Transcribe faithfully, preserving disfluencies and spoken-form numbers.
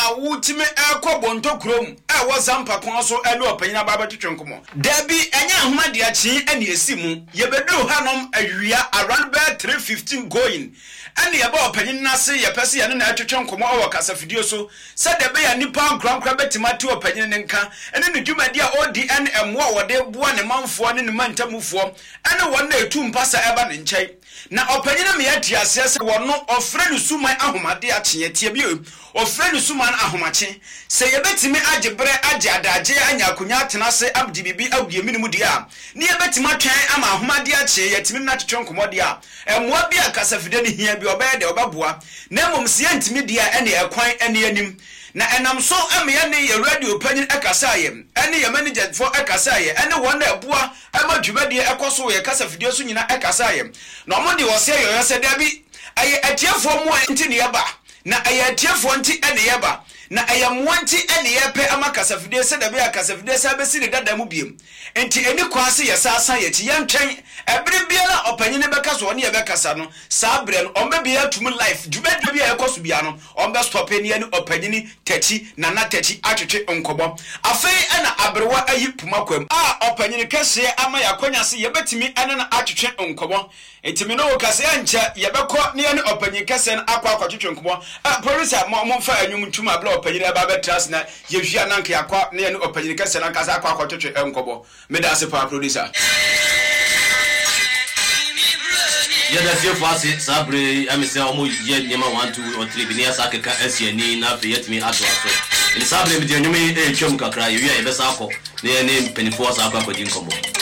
a wutime ekọ bonto krom e wo zampa kon so ene opanyina baba twetwenkomo dabi enya ahoma de achi ene esimu yebedu hanom awia around by three fifteen going ene yeba opanyina se yepese ye ne na twetwenkomo o kasa video so se de be ya nipa krankra betimati opanyina ne nka ene ne dwumadi a O D N emwo wode bua ne manfo ne ne mantamufo ene won na etu mpasa eba ne nkyai na opanyina me yati asese wono ofre ne suman ahomade ache tie bi ofre ne suman ahomache se yebetimi agebre age adaje anya akunya atena se abdi bibi agye minimu dia ne yebetimi atwen ama ahomade ache yetimi na twetwenkomo dia emwa bi akasafide ne hia bi obaye de obaboa na momse yantimi dia ene ekwan ene anim na enam so amye ne ye radio panyin akasaye ene ye manager for akasaye ene won na abua ama dwumade ekoso ye kasafide so nyina akasaye na omode wo se yoyo se dabi aye atiefo mu enti ne yeba na aye atiefo enti ene yeba na aye mwanti ene yepe ama kasafide se dabi akasafide se abesi ne dada mu biem enti eni kwase ye sasa ye ti yentwen ebere biara opanyine beka so ne ye beka sa no sabre no ombe bia tum life dwumade bia ekoso bia no ombe stop eni eni opanyini tachi na na tachi atwetwe nkobo afei ana abrewa ayi pumakwam a opanyine kese ama yakonya se ye betimi ene na atwetwe nkobo etimi no kase ancha ye beko ne eni opanyine kese na akwa akwatwetwe nkobo a police mo mfa anwum ntuma abla opanyine ba betras na ye hwia nanka yakwa ne eni opanyine kese na kasa akwa akwatwetwe nkobo medase pa producer Yada se fasi sabre amese omo ye nyema one two or three binia sakeka asiani na fe yetimi ato aso ni sabre bi de nyumi e twem kakra ye wi e besa akọ ne ne penifo sa akọ akọ jinkomo